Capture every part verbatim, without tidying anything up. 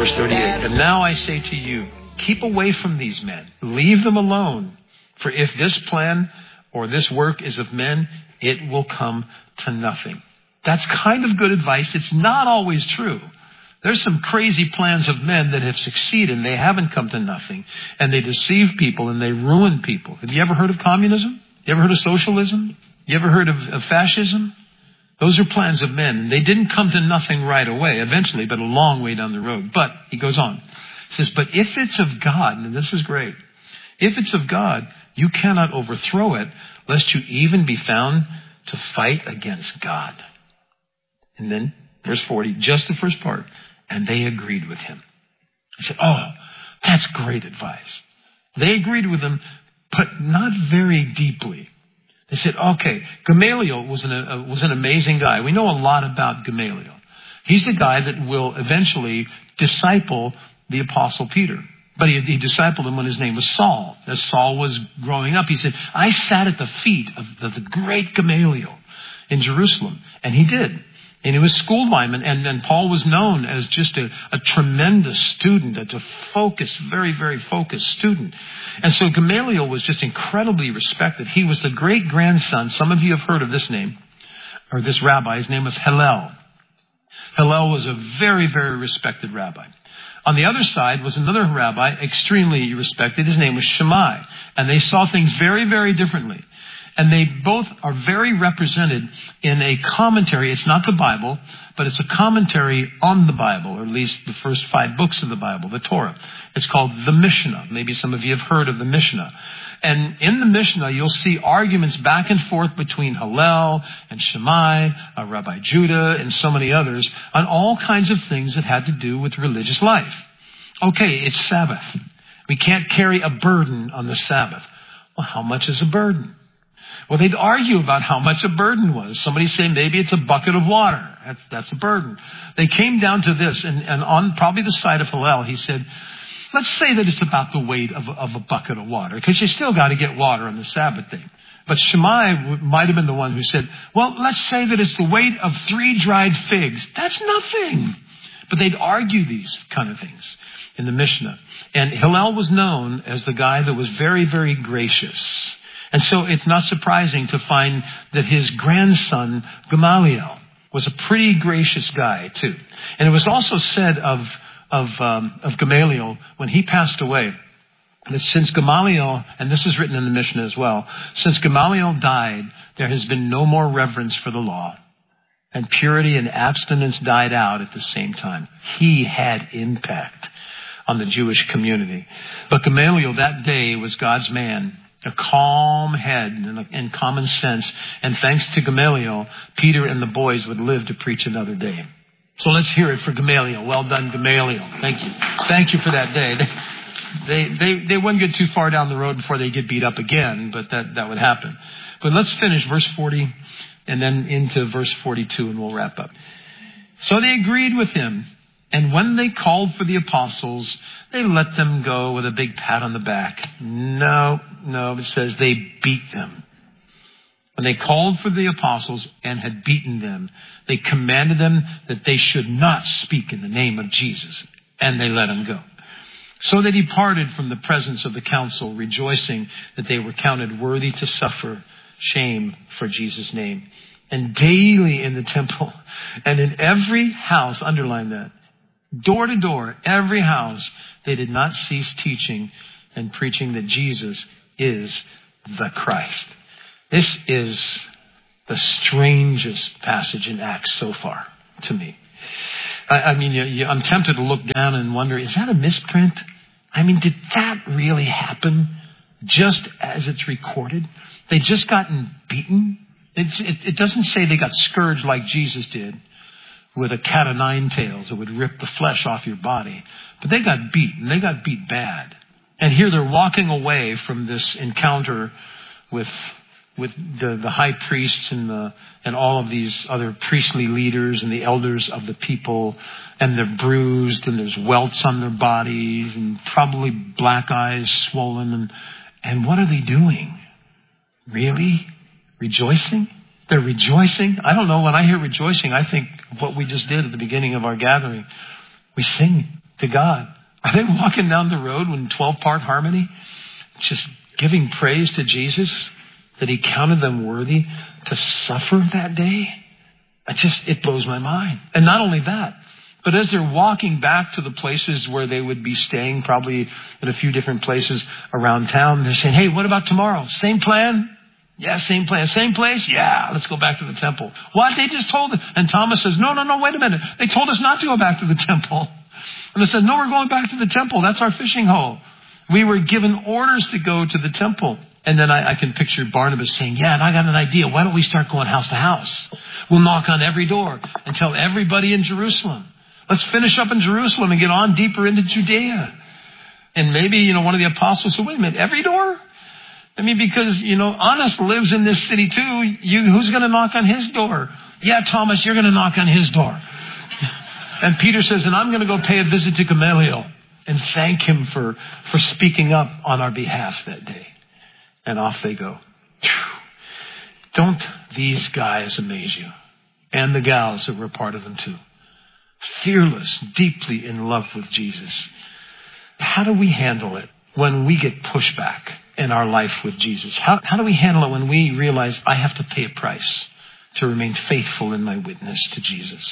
Verse thirty-eight, and now I say to you, keep away from these men. Leave them alone. For if this plan or this work is of men, it will come to nothing. That's kind of good advice. It's not always true. There's some crazy plans of men that have succeeded and they haven't come to nothing. And they deceive people and they ruin people. Have you ever heard of communism? You ever heard of socialism? You ever heard of, of fascism? Those are plans of men. And they didn't come to nothing right away, eventually, but a long way down the road. But, he goes on. He says, but if it's of God, and this is great, if it's of God, you cannot overthrow it, lest you even be found to fight against God. And then, verse forty, just the first part. And they agreed with him. I said, oh, that's great advice. They agreed with him, but not very deeply. They said, okay, Gamaliel was an, uh, was an amazing guy. We know a lot about Gamaliel. He's the guy that will eventually disciple the Apostle Peter. But he, he discipled him when his name was Saul. As Saul was growing up, he said, I sat at the feet of the, the great Gamaliel in Jerusalem. And he did. And he was schooled by him. And, and, and Paul was known as just a, a tremendous student, a, a focused, very, very focused student. And so Gamaliel was just incredibly respected. He was the great-grandson. Some of you have heard of this name, or this rabbi. His name was Hillel. Hillel was a very, very respected rabbi. On the other side was another rabbi, extremely respected. His name was Shammai. And they saw things very, very differently. And they both are very represented in a commentary. It's not the Bible, but it's a commentary on the Bible, or at least the first five books of the Bible, the Torah. It's called the Mishnah. Maybe some of you have heard of the Mishnah. And in the Mishnah, you'll see arguments back and forth between Hillel and Shammai, uh, Rabbi Judah, and so many others on all kinds of things that had to do with religious life. Okay, it's Sabbath. We can't carry a burden on the Sabbath. Well, how much is a burden? Well, they'd argue about how much a burden was. Somebody say maybe it's a bucket of water. That's, that's a burden. They came down to this, and, and on probably the side of Hillel, he said, let's say that it's about the weight of, of a bucket of water, because you still got to get water on the Sabbath day. But Shammai might have been the one who said, well, let's say that it's the weight of three dried figs. That's nothing. But they'd argue these kind of things in the Mishnah. And Hillel was known as the guy that was very, very gracious. And so it's not surprising to find that his grandson, Gamaliel, was a pretty gracious guy too. And it was also said of of, um, of Gamaliel when he passed away, that since Gamaliel, and this is written in the Mishnah as well, since Gamaliel died, there has been no more reverence for the law. And purity and abstinence died out at the same time. He had impact on the Jewish community. But Gamaliel that day was God's man. A calm head and, a, and common sense. And thanks to Gamaliel, Peter and the boys would live to preach another day. So let's hear it for Gamaliel. Well done, Gamaliel. Thank you. Thank you for that day. They, they, they, they wouldn't get too far down the road before they get beat up again, but that, that would happen. But let's finish verse forty and then into verse forty-two and we'll wrap up. So they agreed with him. And when they called for the apostles, they let them go with a big pat on the back. No, no, it says they beat them. When they called for the apostles and had beaten them, they commanded them that they should not speak in the name of Jesus. And they let them go. So they departed from the presence of the council, rejoicing that they were counted worthy to suffer shame for Jesus' name. And daily in the temple and in every house, underline that, door to door, every house, they did not cease teaching and preaching that Jesus is the Christ. This is the strangest passage in Acts so far to me. I, I mean, you, you, I'm tempted to look down and wonder, is that a misprint? I mean, did that really happen just as it's recorded? They just gotten beaten? It's, it, it doesn't say they got scourged like Jesus did, with a cat of nine tails that would rip the flesh off your body. But they got beat, and they got beat bad. And here they're walking away from this encounter with with the, the high priests and the and all of these other priestly leaders and the elders of the people, and they're bruised, and there's welts on their bodies, and probably black eyes swollen. And, and what are they doing? Really? Rejoicing? They're rejoicing. I don't know. When I hear rejoicing, I think of what we just did at the beginning of our gathering. We sing to God? Are they walking down the road in twelve-part harmony, just giving praise to Jesus that he counted them worthy to suffer that day? I just, it blows my mind. And not only that, but as they're walking back to the places where they would be staying, probably in a few different places around town, they're saying, hey, what about tomorrow? Same plan? Yeah, same plan. Same place? Yeah, let's go back to the temple. What? They just told us. And Thomas says, no, no, no, wait a minute. They told us not to go back to the temple. And they said, no, we're going back to the temple. That's our fishing hole. We were given orders to go to the temple. And then I, I can picture Barnabas saying, yeah, and I got an idea. Why don't we start going house to house? We'll knock on every door and tell everybody in Jerusalem. Let's finish up in Jerusalem and get on deeper into Judea. And maybe, you know, one of the apostles said, wait a minute, every door? I mean, because, you know, Annas lives in this city too. You, who's going to knock on his door? Yeah, Thomas, you're going to knock on his door. And Peter says, and I'm going to go pay a visit to Gamaliel and thank him for, for speaking up on our behalf that day. And off they go. Whew. Don't these guys amaze you? And the gals that were a part of them too. Fearless, deeply in love with Jesus. How do we handle it when we get pushback in our life with Jesus? How, how do we handle it when we realize I have to pay a price to remain faithful in my witness to Jesus?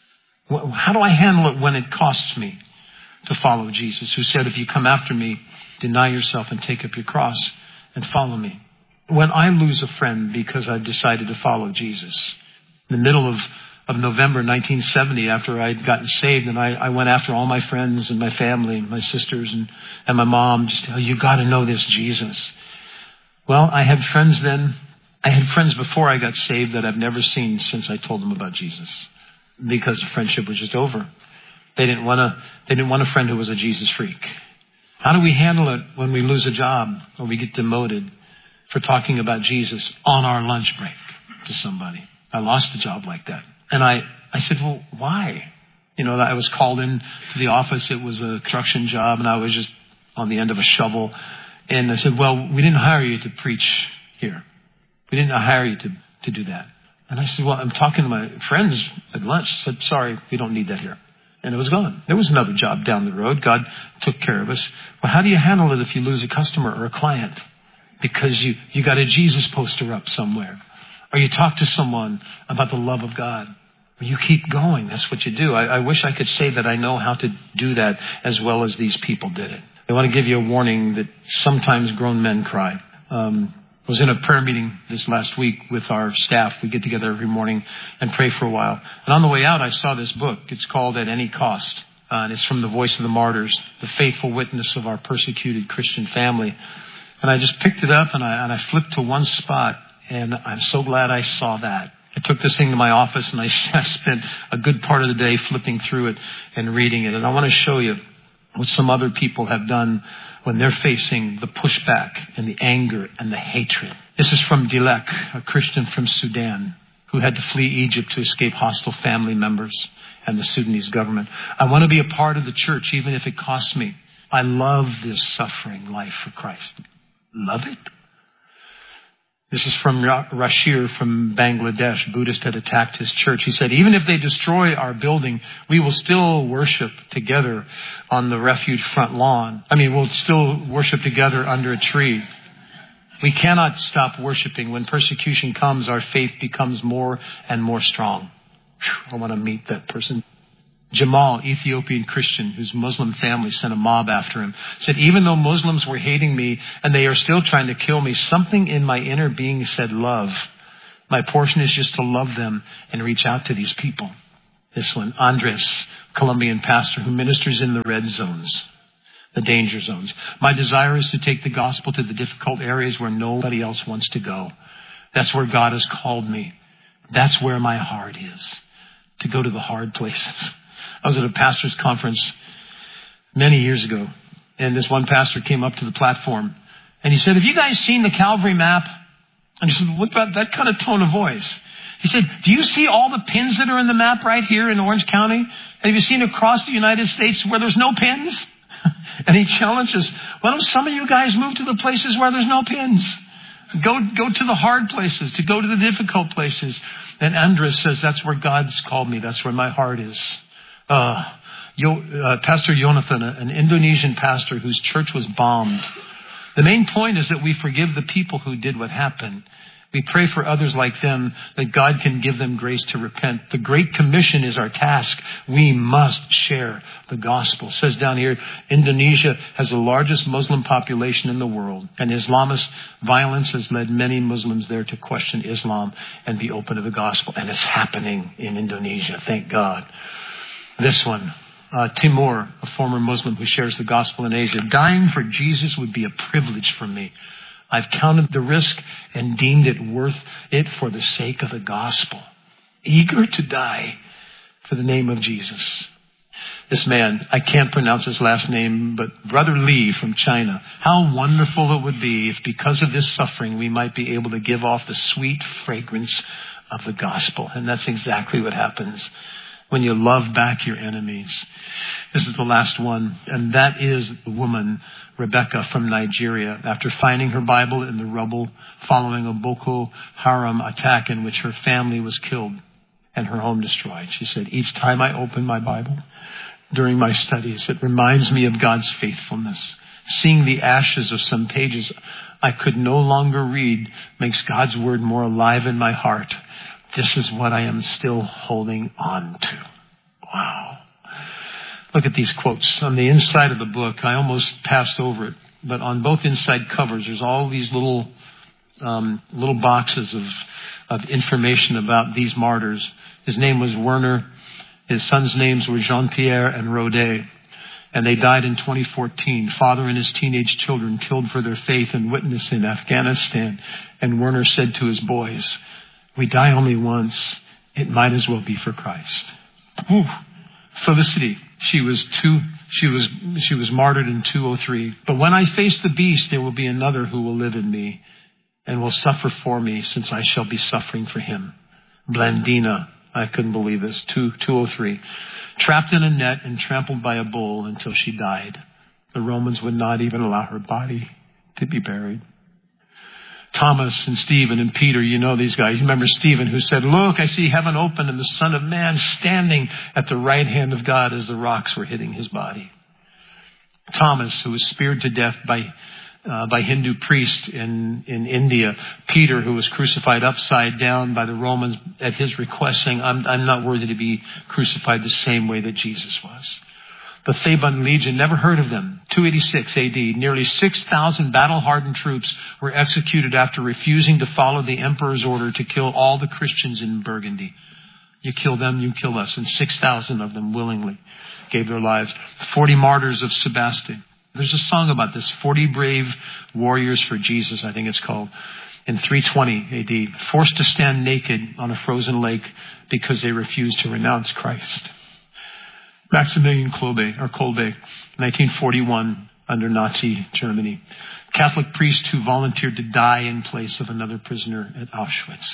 How do I handle it when it costs me to follow Jesus, who said, if you come after me, deny yourself and take up your cross and follow me? When I lose a friend because I've decided to follow Jesus, in the middle of, of November nineteen seventy, after I'd gotten saved, and I, I went after all my friends and my family, my sisters and, and my mom, just, oh, you got to know this Jesus. Well, I had friends then. I had friends before I got saved that I've never seen since I told them about Jesus, because the friendship was just over. They didn't want to, they didn't want a friend who was a Jesus freak. How do we handle it when we lose a job or we get demoted for talking about Jesus on our lunch break to somebody? I lost a job like that. And I, I said, well, why? You know, I was called in to the office. It was a construction job and I was just on the end of a shovel. And I said, well, we didn't hire you to preach here. We didn't hire you to, to do that. And I said, well, I'm talking to my friends at lunch. I said, sorry, we don't need that here. And it was gone. There was another job down the road. God took care of us. Well, how do you handle it if you lose a customer or a client? Because you, you got a Jesus poster up somewhere. Or you talk to someone about the love of God. Or you keep going. That's what you do. I, I wish I could say that I know how to do that as well as these people did it. I want to give you a warning that sometimes grown men cry. Um, I was in a prayer meeting this last week with our staff. We get together every morning and pray for a while. And on the way out, I saw this book. It's called At Any Cost. Uh, and it's from the Voice of the Martyrs, the faithful witness of our persecuted Christian family. And I just picked it up and I, and I flipped to one spot. And I'm so glad I saw that. I took this thing to my office and I, I spent a good part of the day flipping through it and reading it. And I want to show you what some other people have done when they're facing the pushback and the anger and the hatred. This is from Dilek, a Christian from Sudan, who had to flee Egypt to escape hostile family members and the Sudanese government. I want to be a part of the church, even if it costs me. I love this suffering life for Christ. Love it. This is from Rashir from Bangladesh. Buddhist had attacked his church. He said, even if they destroy our building, we will still worship together on the refuge front lawn. I mean, we'll still worship together under a tree. We cannot stop worshiping. When persecution comes, our faith becomes more and more strong. Whew, I want to meet that person. Jamal, Ethiopian Christian, whose Muslim family sent a mob after him, said, even though Muslims were hating me and they are still trying to kill me, something in my inner being said love. My portion is just to love them and reach out to these people. This one, Andres, Colombian pastor who ministers in the red zones, the danger zones. My desire is to take the gospel to the difficult areas where nobody else wants to go. That's where God has called me. That's where my heart is, to go to the hard places. I was at a pastor's conference many years ago, and this one pastor came up to the platform, and he said, have you guys seen the Calvary map? And he said, what about that kind of tone of voice? He said, do you see all the pins that are in the map right here in Orange County? And have you seen across the United States where there's no pins? And he challenged us, why don't some of you guys move to the places where there's no pins? Go, go to the hard places, to go to the difficult places. And Andres says, that's where God's called me. That's where my heart is. Uh, Yo, uh, Pastor Jonathan, an Indonesian pastor whose church was bombed. The main point is that we forgive the people who did what happened. We pray for others like them, that God can give them grace to repent. The Great Commission is our task. We must share the gospel. It says down here, Indonesia has the largest Muslim population in the world, and Islamist violence has led many Muslims there to question Islam and be open to the gospel. And it's happening in Indonesia, thank God. This one, uh, Timur, a former Muslim who shares the gospel in Asia. Dying for Jesus would be a privilege for me. I've counted the risk and deemed it worth it for the sake of the gospel. Eager to die for the name of Jesus. This man, I can't pronounce his last name, but Brother Lee from China. How wonderful it would be if because of this suffering we might be able to give off the sweet fragrance of the gospel. And that's exactly what happens when you love back your enemies. This is the last one, and that is the woman, Rebecca from Nigeria. After finding her Bible in the rubble following a Boko Haram attack in which her family was killed and her home destroyed, she said, each time I open my Bible during my studies, it reminds me of God's faithfulness. Seeing the ashes of some pages I could no longer read makes God's word more alive in my heart. This is what I am still holding on to. Wow. Look at these quotes. On the inside of the book, I almost passed over it, but on both inside covers, there's all these little um, little boxes of, of information about these martyrs. His name was Werner. His sons' names were Jean-Pierre and Rodet. And they died in twenty fourteen. Father and his teenage children killed for their faith and witness in Afghanistan. And Werner said to his boys, we die only once. It might as well be for Christ. Ooh. Felicity. She was two, she was, she was martyred in two oh three. But when I face the beast, there will be another who will live in me and will suffer for me, since I shall be suffering for him. Blandina. I couldn't believe this. two oh three. Trapped in a net and trampled by a bull until she died. The Romans would not even allow her body to be buried. Thomas and Stephen and Peter, you know these guys. You remember Stephen who said, look, I see heaven open and the Son of Man standing at the right hand of God as the rocks were hitting his body. Thomas, who was speared to death by uh, by Hindu priests in, in India. Peter, who was crucified upside down by the Romans at his request, saying, I'm, I'm not worthy to be crucified the same way that Jesus was. The Theban Legion, never heard of them. two eighty-six A D, nearly six thousand battle-hardened troops were executed after refusing to follow the emperor's order to kill all the Christians in Burgundy. You kill them, you kill us. And six thousand of them willingly gave their lives. forty martyrs of Sebastia. There's a song about this, forty brave warriors for Jesus, I think it's called, in three twenty A D, forced to stand naked on a frozen lake because they refused to renounce Christ. Maximilian Kolbe, or Kolbe, nineteen forty-one, under Nazi Germany. Catholic priest who volunteered to die in place of another prisoner at Auschwitz.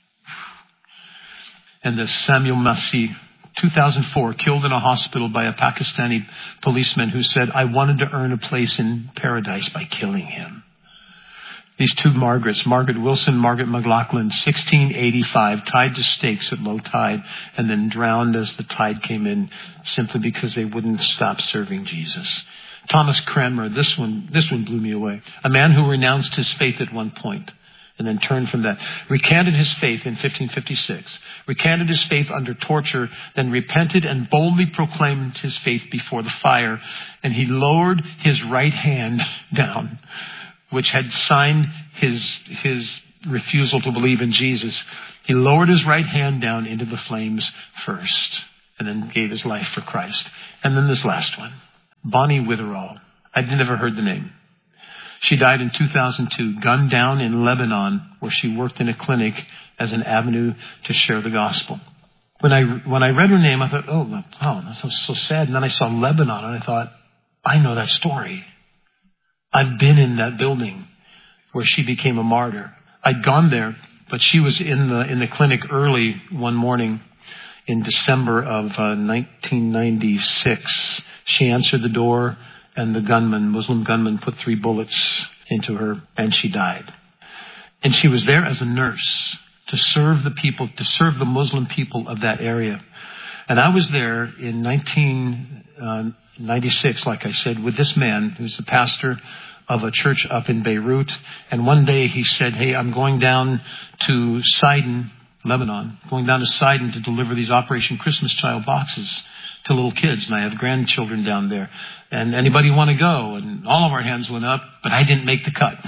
And the Samuel Masih, two thousand four, killed in a hospital by a Pakistani policeman who said, I wanted to earn a place in paradise by killing him. These two Margarets, Margaret Wilson, Margaret McLaughlin, sixteen eighty-five, tied to stakes at low tide and then drowned as the tide came in simply because they wouldn't stop serving Jesus. Thomas Cranmer, this one, this one blew me away. A man who renounced his faith at one point and then turned from that. Recanted his faith in fifteen fifty-six. Recanted his faith under torture, then repented and boldly proclaimed his faith before the fire. And he lowered his right hand down, which had signed his his refusal to believe in Jesus. He lowered his right hand down into the flames first and then gave his life for Christ. And then this last one, Bonnie Witherall. I'd never heard the name. She died in two thousand two, gunned down in Lebanon, where she worked in a clinic as an avenue to share the gospel. When I when I read her name, I thought, oh, oh, that's so sad. And then I saw Lebanon, and I thought, I know that story. I've been in that building where she became a martyr. I'd gone there, but she was in the in the clinic early one morning in December of uh, nineteen ninety-six. She answered the door, and the gunman, Muslim gunman, put three bullets into her, and she died. And she was there as a nurse to serve the people, to serve the Muslim people of that area. And I was there in nineteen ninety-six, like I said, with this man who's the pastor of a church up in Beirut. And one day he said, hey, I'm going down to Sidon, Lebanon, going down to Sidon to deliver these Operation Christmas Child boxes to little kids. And I have grandchildren down there. And anybody want to go? And all of our hands went up, but I didn't make the cut.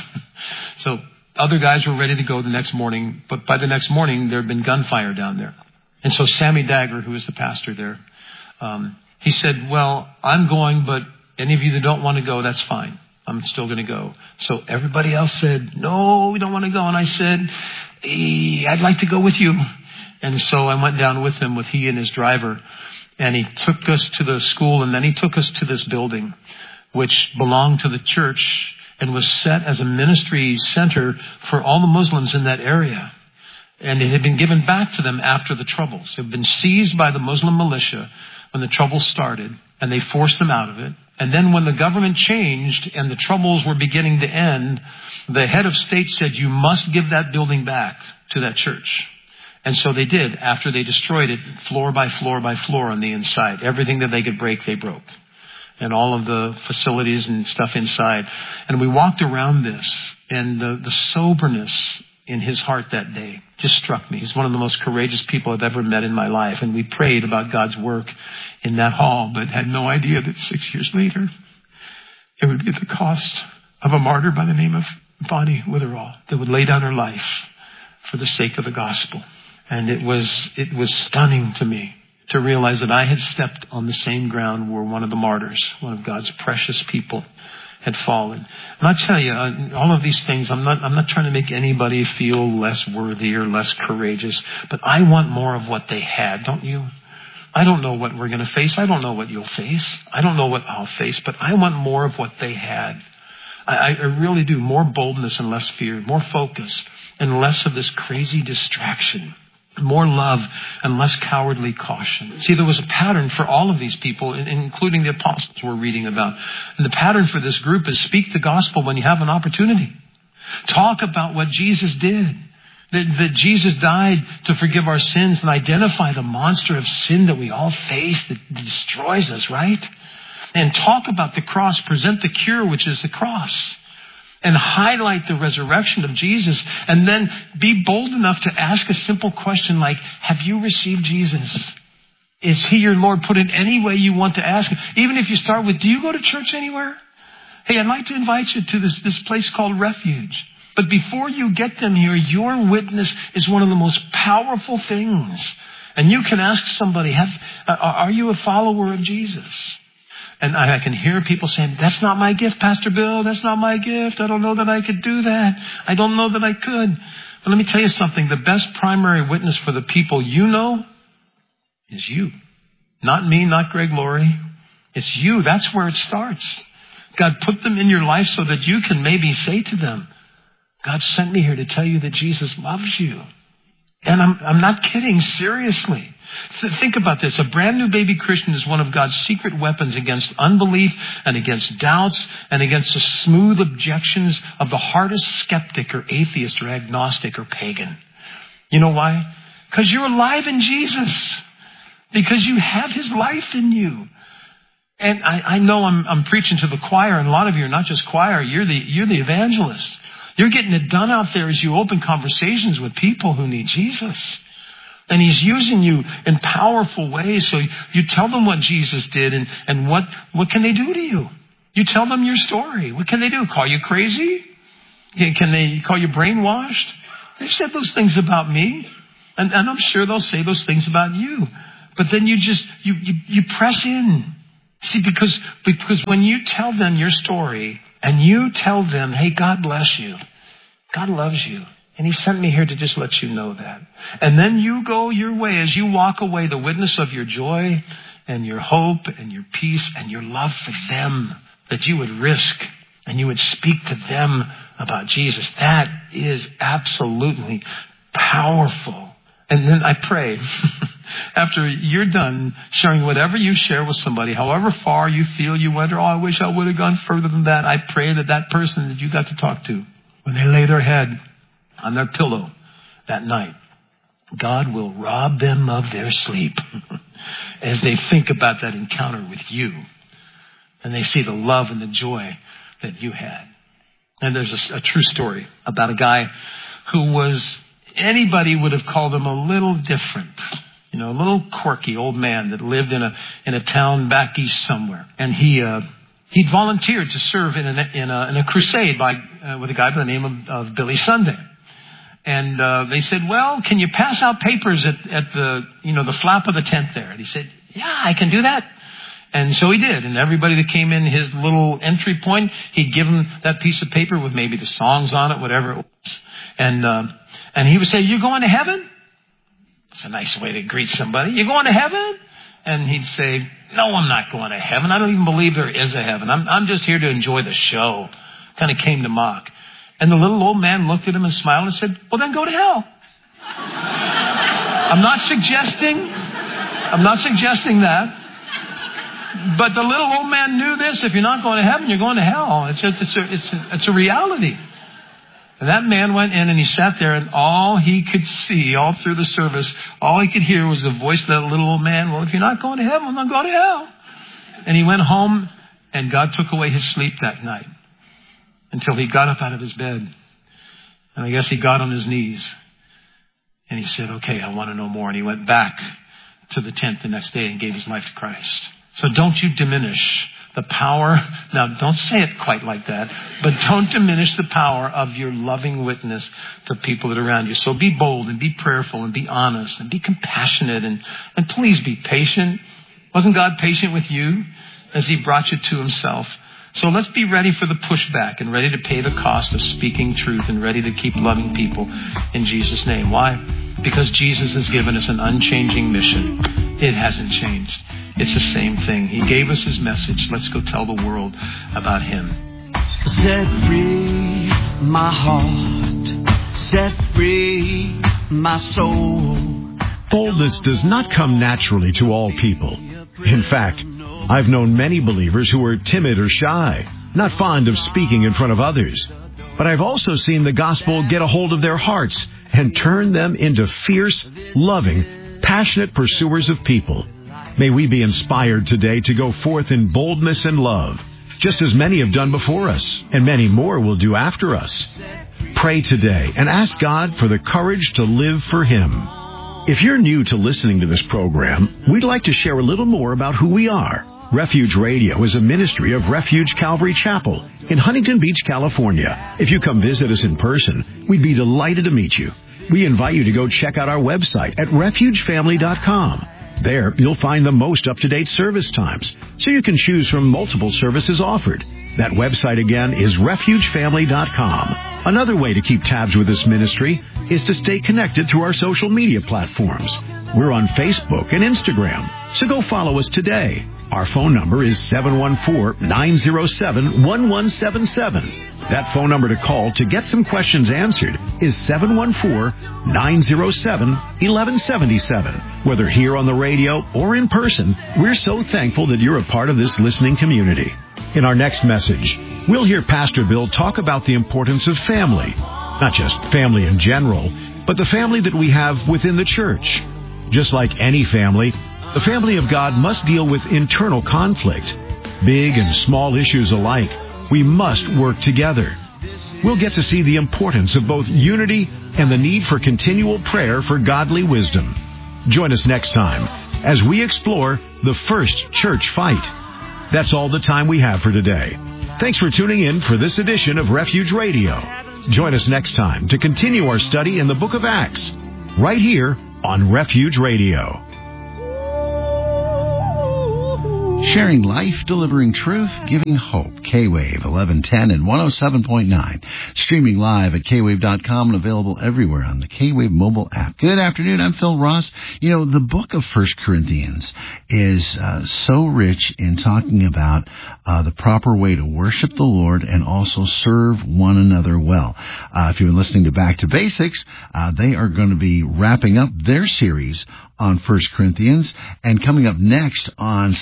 So other guys were ready to go the next morning. But by the next morning, there had been gunfire down there. And so Sammy Dagger, who is the pastor there, um, he said, well, I'm going, but any of you that don't want to go, that's fine. I'm still going to go. So everybody else said, no, we don't want to go. And I said, hey, I'd like to go with you. And so I went down with him, with he and his driver. And he took us to the school, and then he took us to this building, which belonged to the church and was set as a ministry center for all the Muslims in that area. And it had been given back to them after the troubles. It had been seized by the Muslim militia when the troubles started, and they forced them out of it. And then when the government changed and the troubles were beginning to end, the head of state said, you must give that building back to that church. And so they did. After they destroyed it, floor by floor by floor on the inside. Everything that they could break, they broke. And all of the facilities and stuff inside. And we walked around this, and the, the soberness in his heart that day just struck me. He's one of the most courageous people I've ever met in my life. And we prayed about God's work in that hall, but had no idea that six years later, it would be at the cost of a martyr by the name of Bonnie Witherall that would lay down her life for the sake of the gospel. And it was, it was stunning to me to realize that I had stepped on the same ground where one of the martyrs, one of God's precious people, had fallen. And I tell you, all of these things, I'm not, I'm not trying to make anybody feel less worthy or less courageous, but I want more of what they had, don't you? I don't know what we're going to face. I don't know what you'll face. I don't know what I'll face, but I want more of what they had. I, I really do. More boldness and less fear, more focus and less of this crazy distraction. More love and less cowardly caution. See, there was a pattern for all of these people, including the apostles we're reading about. And the pattern for this group is speak the gospel when you have an opportunity. Talk about what Jesus did. That, that Jesus died to forgive our sins and identify the monster of sin that we all face that destroys us, right? And talk about the cross. Present the cure, which is the cross. And highlight the resurrection of Jesus. And then be bold enough to ask a simple question like, have you received Jesus? Is he your Lord? Put it any way you want to ask him. Even if you start with, do you go to church anywhere? Hey, I'd like to invite you to this, this place called Refuge. But before you get them here, your witness is one of the most powerful things. And you can ask somebody, have, uh, are you a follower of Jesus? And I can hear people saying, that's not my gift, Pastor Bill. That's not my gift. I don't know that I could do that. I don't know that I could. But let me tell you something. The best primary witness for the people you know is you. Not me, not Greg Laurie. It's you. That's where it starts. God put them in your life so that you can maybe say to them, God sent me here to tell you that Jesus loves you. And I'm, I'm not kidding, seriously. Th- think about this. A brand new baby Christian is one of God's secret weapons against unbelief and against doubts and against the smooth objections of the hardest skeptic or atheist or agnostic or pagan. You know why? Because you're alive in Jesus. Because you have his life in you. And I, I know I'm, I'm preaching to the choir, and a lot of you are not just choir, you're the, you're the evangelist. You're getting it done out there as you open conversations with people who need Jesus. And he's using you in powerful ways. So you tell them what Jesus did and, and what, what can they do to you? You tell them your story. What can they do? Call you crazy? Can they call you brainwashed? They've said those things about me. And, and I'm sure they'll say those things about you. But then you just, you, you, you press in. See, because, because when you tell them your story, and you tell them, hey, God bless you. God loves you. And he sent me here to just let you know that. And then you go your way. As you walk away, the witness of your joy and your hope and your peace and your love for them that you would risk and you would speak to them about Jesus. That is absolutely powerful. And then I pray, after you're done sharing whatever you share with somebody, however far you feel you went, oh, I wish I would have gone further than that. I pray that that person that you got to talk to, when they lay their head on their pillow that night, God will rob them of their sleep as they think about that encounter with you. And they see the love and the joy that you had. And there's a, a true story about a guy who was, anybody would have called him a little different. You know, a little quirky old man that lived in a in a town back east somewhere. And he uh, he'd volunteered to serve in a, in a, in a crusade by uh, with a guy by the name of, of Billy Sunday. And uh, they said, well, can you pass out papers at, at the, you know, the flap of the tent there? And he said, yeah, I can do that. And so he did. And everybody that came in his little entry point, he'd give them that piece of paper with maybe the songs on it, whatever it was. And, uh, and he would say, you're going to heaven? It's a nice way to greet somebody. You're going to heaven? And he'd say, no, I'm not going to heaven. I don't even believe there is a heaven. I'm, I'm just here to enjoy the show. Kind of came to mock. And the little old man looked at him and smiled and said, well, then go to hell. I'm not suggesting, I'm not suggesting that. But the little old man knew this. If you're not going to heaven, you're going to hell. It's a, it's a, it's a, it's a reality. And that man went in and he sat there, and all he could see all through the service, all he could hear was the voice of that little old man. Well, if you're not going to heaven, then go to hell. And he went home, and God took away his sleep that night until he got up out of his bed. And I guess he got on his knees. And he said, okay, I want to know more. And he went back to the tent the next day and gave his life to Christ. So don't you diminish the power. Now, don't say it quite like that, but don't diminish the power of your loving witness to people that are around you. So be bold and be prayerful and be honest and be compassionate, and, and please be patient. Wasn't God patient with you as he brought you to himself? So let's be ready for the pushback and ready to pay the cost of speaking truth and ready to keep loving people in Jesus' name. Why? Because Jesus has given us an unchanging mission. It hasn't changed. It's the same thing. He gave us his message. Let's go tell the world about him. Set free my heart. Set free my soul. Boldness does not come naturally to all people. In fact, I've known many believers who are timid or shy, not fond of speaking in front of others. But I've also seen the gospel get a hold of their hearts and turn them into fierce, loving, passionate pursuers of people. May we be inspired today to go forth in boldness and love, just as many have done before us, and many more will do after us. Pray today and ask God for the courage to live for him. If you're new to listening to this program, we'd like to share a little more about who we are. Refuge Radio is a ministry of Refuge Calvary Chapel in Huntington Beach, California. If you come visit us in person, we'd be delighted to meet you. We invite you to go check out our website at refuge family dot com. There, you'll find the most up-to-date service times, so you can choose from multiple services offered. That website again is refuge family dot com. Another way to keep tabs with this ministry is to stay connected through our social media platforms. We're on Facebook and Instagram, so go follow us today. Our phone number is seven one four, nine zero seven, one one seven seven. That phone number to call to get some questions answered is seven one four, nine zero seven, one one seven seven. Whether here on the radio or in person, we're so thankful that you're a part of this listening community. In our next message, we'll hear Pastor Bill talk about the importance of family. Not just family in general, but the family that we have within the church. Just like any family, the family of God must deal with internal conflict. Big and small issues alike, we must work together. We'll get to see the importance of both unity and the need for continual prayer for godly wisdom. Join us next time as we explore the first church fight. That's all the time we have for today. Thanks for tuning in for this edition of Refuge Radio. Join us next time to continue our study in the book of Acts, right here on Refuge Radio. Sharing life, delivering truth, giving hope. K-Wave eleven ten and one oh seven point nine. Streaming live at K wave dot com and available everywhere on the K-Wave mobile app. Good afternoon. I'm Phil Ross. You know, the book of First Corinthians is uh, so rich in talking about uh, the proper way to worship the Lord and also serve one another well. Uh, if you've been listening to Back to Basics, uh, they are going to be wrapping up their series on First Corinthians, and coming up next on Somebody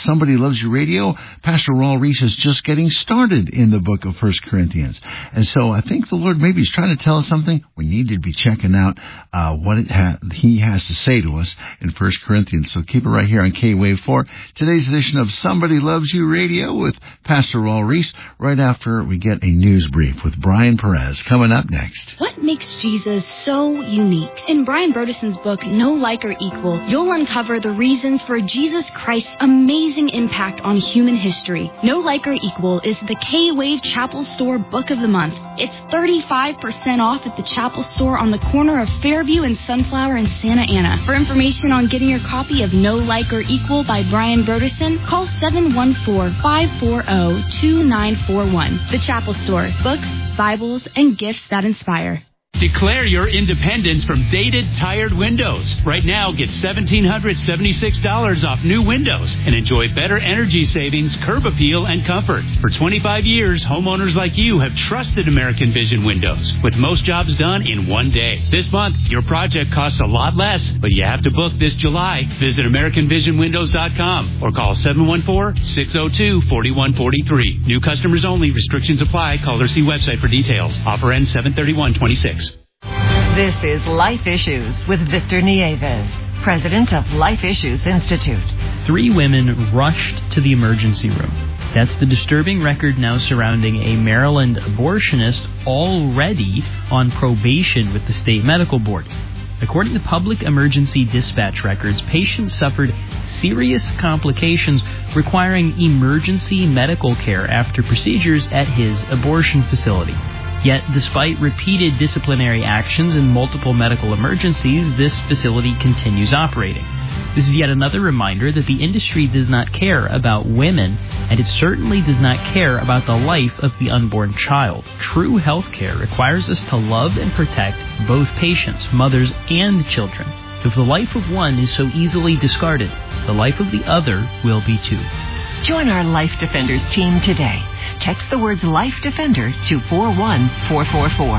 Loves You Radio. Pastor Raul Reese is just getting started in the book of First Corinthians. And so I think the Lord maybe is trying to tell us something. We need to be checking out uh, what it ha- he has to say to us in First Corinthians. So keep it right here on K-Wave for today's edition of Somebody Loves You Radio with Pastor Raul Reese, right after we get a news brief with Brian Perez coming up next. What makes Jesus so unique? In Brian Brodeson's book, No Like or Equal, you'll uncover the reasons for Jesus Christ's amazing impact on human history. No Like or Equal is the K-Wave Chapel Store Book of the Month. It's thirty-five percent off at the Chapel Store on the corner of Fairview and Sunflower in Santa Ana. For information on getting your copy of No Like or Equal by Brian Broderson, call seven one four, five four zero, two nine four one. The Chapel Store. Books, Bibles, and gifts that inspire. Declare your independence from dated, tired windows. Right now, get one thousand seven hundred seventy-six dollars off new windows and enjoy better energy savings, curb appeal, and comfort. For twenty-five years, homeowners like you have trusted American Vision Windows, with most jobs done in one day. This month, your project costs a lot less, but you have to book this July. Visit American Vision Windows dot com or call seven one four, six zero two, four one four three. New customers only. Restrictions apply. Call or see website for details. Offer ends seven thirty-one twenty-six. This is Life Issues with Victor Nieves, president of Life Issues Institute. Three women rushed to the emergency room. That's the disturbing record now surrounding a Maryland abortionist already on probation with the state medical board. According to public emergency dispatch records, patients suffered serious complications requiring emergency medical care after procedures at his abortion facility. Yet, despite repeated disciplinary actions and multiple medical emergencies, this facility continues operating. This is yet another reminder that the industry does not care about women, and it certainly does not care about the life of the unborn child. True health care requires us to love and protect both patients, mothers, and children. If the life of one is so easily discarded, the life of the other will be too. Join our Life Defenders team today. Text the words Life Defender to four one four four four.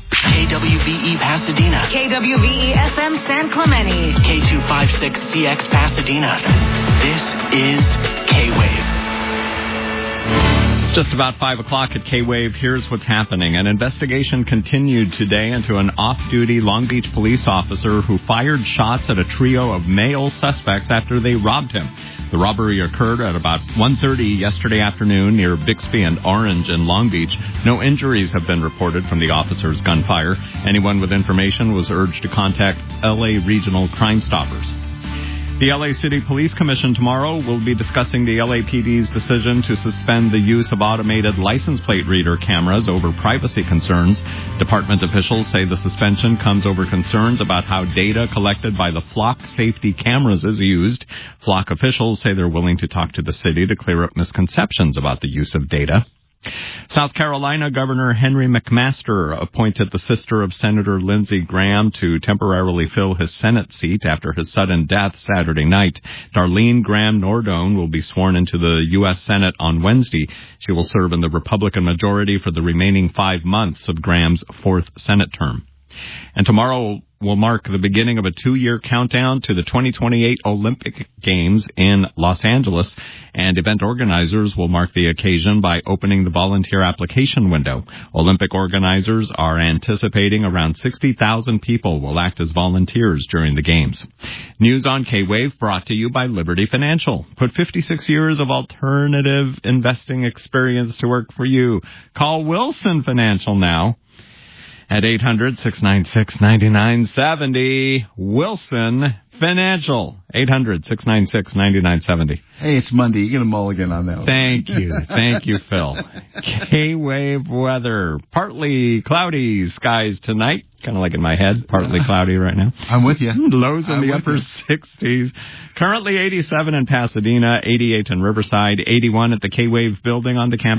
K W V E Pasadena. K W V E F M San Clemente. K two five six C X Pasadena. This is K-Wave. It's just about five o'clock at K-Wave. Here's what's happening. An investigation continued today into an off-duty Long Beach police officer who fired shots at a trio of male suspects after they robbed him. The robbery occurred at about one thirty yesterday afternoon near Bixby and Orange in Long Beach. No injuries have been reported from the officer's gunfire. Anyone with information was urged to contact L A Regional Crime Stoppers. The L A City Police Commission tomorrow will be discussing the L A P D's decision to suspend the use of automated license plate reader cameras over privacy concerns. Department officials say the suspension comes over concerns about how data collected by the Flock safety cameras is used. Flock officials say they're willing to talk to the city to clear up misconceptions about the use of data. South Carolina Governor Henry McMaster appointed the sister of Senator Lindsey Graham to temporarily fill his Senate seat after his sudden death Saturday night. Darlene Graham Nordone will be sworn into the U S Senate on Wednesday. She will serve in the Republican majority for the remaining five months of Graham's fourth Senate term. And tomorrow will mark the beginning of a two-year countdown to the twenty twenty-eight Olympic Games in Los Angeles, and event organizers will mark the occasion by opening the volunteer application window. Olympic organizers are anticipating around sixty thousand people will act as volunteers during the Games. News on K-Wave brought to you by Liberty Financial. Put fifty-six years of alternative investing experience to work for you. Call Wilson Financial now at eight hundred, six nine six, nine nine seven zero. Wilson Financial, eight hundred, six nine six, nine nine seven zero. Hey, it's Monday. You get a mulligan on that one. Thank you. Thank you, Phil. K-Wave weather. Partly cloudy skies tonight. Kind of like in my head. Partly cloudy right now. I'm with you. Lows in I'm the upper you. sixties. Currently eighty-seven in Pasadena, eighty-eight in Riverside, eighty-one at the K-Wave building on the campus.